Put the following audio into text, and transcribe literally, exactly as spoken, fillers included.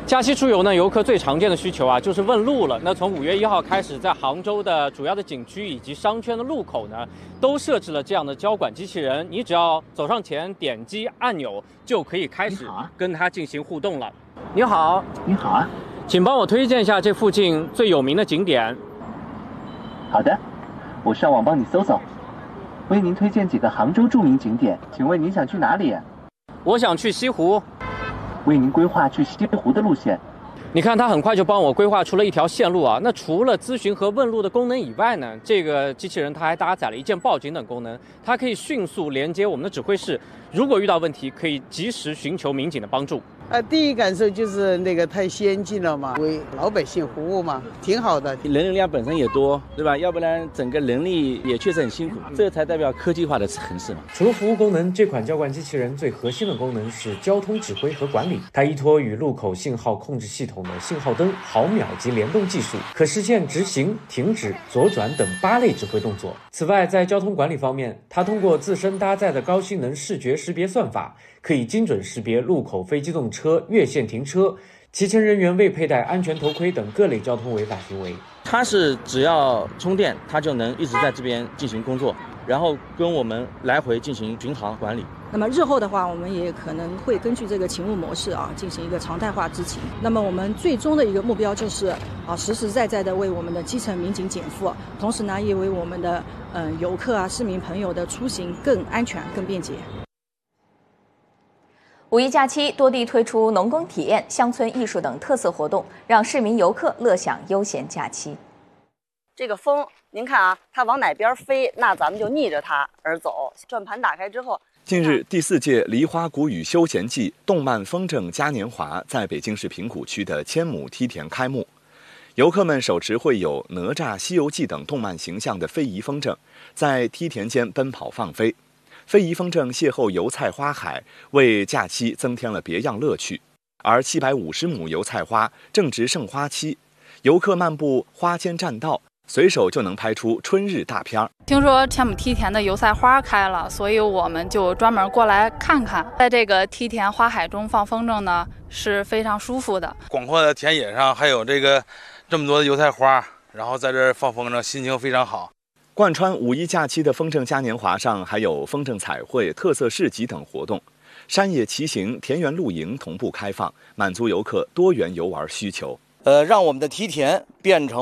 假期出游呢，游客最常见的需求啊，就是问路了。那从五月一号开始，在杭州的主要的景区以及商圈的路口呢，都设置了这样的交管机器人。你只要走上前，点击按钮，就可以开始跟它进行互动了。你好， 你好啊， 请帮我推荐一下这附近最有名的景点。 好的，我上网帮你搜搜，为您推荐几个杭州著名景点。请问您想去哪里？ 我想去西湖。 为您规划去西湖的路线。 你看，它很快就帮我规划出了一条线路啊。那除了咨询和问路的功能以外呢，这个机器人它还搭载了一键报警等功能，它可以迅速连接我们的指挥室，如果遇到问题，可以及时寻求民警的帮助。 呃，第一感受就是那个太先进了嘛，为老百姓服务嘛，挺好的。 人流量本身也多，对吧？要不然整个人力也确实很辛苦，这才代表科技化的城市嘛。 除了服务功能，这款交管机器人最核心的功能是交通指挥和管理。它依托与路口信号控制系统的信号灯、毫秒级联动技术，可实现直行、停止、左转等八类指挥动作。此外，在交通管理方面，它通过自身搭载的高性能视觉识别算法，可以精准识别路口非机动车越线停车、骑乘人员未佩戴安全头盔等各类交通违法行为。 它是只要充电，它就能一直在这边进行工作，然后跟我们来回进行巡航管理。 那么日后的话，我们也可能会根据这个勤务模式啊，进行一个常态化执勤。那么我们最终的一个目标就是啊，实实在在的为我们的基层民警减负，同时呢，也为我们的嗯、呃、游客啊、市民朋友的出行更安全、更便捷。 五一假期，多地推出农耕体验、乡村艺术等特色活动，让市民游客乐享悠闲假期。 这个风，您看啊，它往哪边飞，那咱们就逆着它而走。转盘打开之后， 近日，第四届梨花谷雨休闲季动漫风筝嘉年华在北京市平谷区的千亩梯田开幕。游客们手持绘有哪吒、西游记等动漫形象的非遗风筝，在梯田间奔跑放飞。非遗风筝邂逅油菜花海，为假期增添了别样乐趣。而七百五十亩油菜花正值盛花期，游客漫步花间栈道，随手就能拍出春日大片。 听说千亩梯田的油菜花开了，所以我们就专门过来看看。在这个梯田花海中放风筝呢，是非常舒服的。 广阔的田野上还有这个这么多的油菜花，然后在这儿放风筝，心情非常好。 贯穿五一假期的风筝嘉年华上，还有风筝彩绘、特色市集等活动，山野骑行、田园露营同步开放，满足游客多元游玩需求。 呃，让我们的梯田变成